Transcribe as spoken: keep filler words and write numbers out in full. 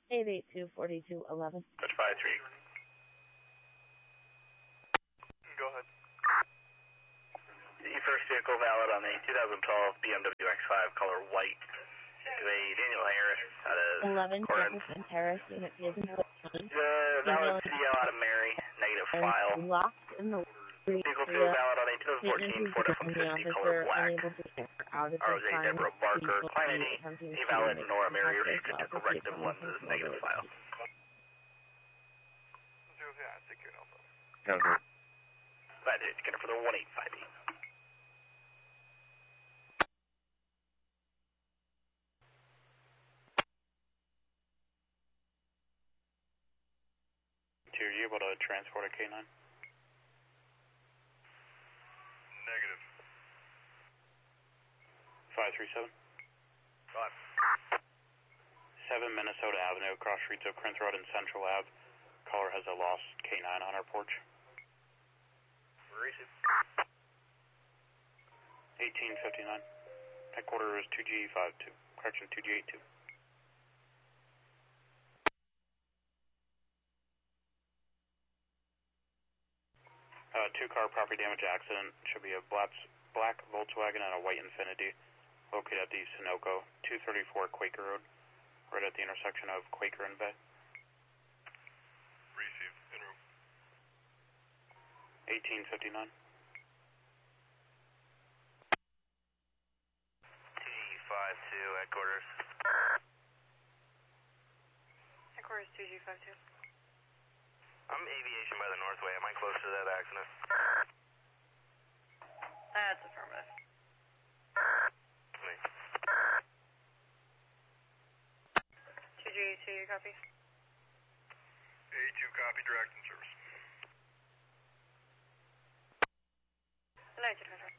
eight eight two, four two one one. That's five three. Go ahead. The first vehicle valid on a two thousand twelve B M W X five, color white, to a Daniel Harris out of eleven Corinth. Jefferson Terrace, unit is in The valid C D L out of Mary, negative file. locked in the Vehicle two valid on a two thousand fourteen Ford F one fifty, color black. out at R the J time. Deborah Barker, client eighty, A valid Nora Mary, restricted to corrective lenses, negative file. five three, together for the one eight five eight. Are you able to transport a K nine? Negative. five three seven. Five. seven Minnesota Avenue, across streets of Prince Road and Central Ave. Caller has a lost K nine on our porch. Receive. eighteen fifty-nine. Headquarters two G five two. Correction, two G eight two. Uh, two-car property damage accident. Should be a black, black Volkswagen and a white Infiniti, located at the Sunoco, two thirty-four Quaker Road, right at the intersection of Quaker and Bay. Receive. En route. eighteen fifty-nine. T five two, headquarters. Headquarters two G five two. I'm aviation by the Northway. Am I close to that accident? That's affirmative. Me. two G two, you copy? A two, copy, direct in service. Good night,